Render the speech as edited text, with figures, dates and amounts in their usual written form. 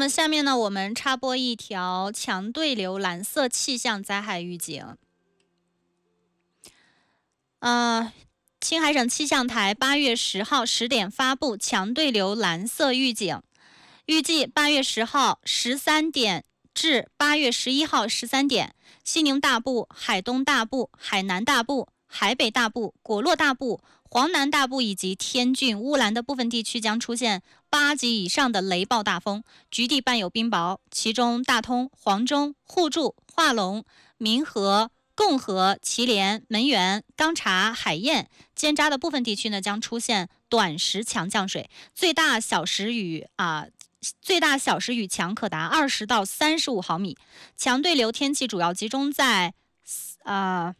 么下面呢，我们插播一条强对流蓝色气象灾害预警。青海省气象台8月10号10点发布强对流蓝色预警，预计8月10号13点至8月11号13点，西宁大部、海东大部、海南大部、海北大部、果洛大部、黄南大部以及天峻、乌兰的部分地区将出现8级以上的雷暴大风，局地伴有冰雹，其中大通、黄忠、互助、化龙、民和、共和、祁连、门源、钢察、海晏、尖扎的部分地区呢，将出现短时强降水，最大小时雨强可达20到35毫米。强对流天气主要集中在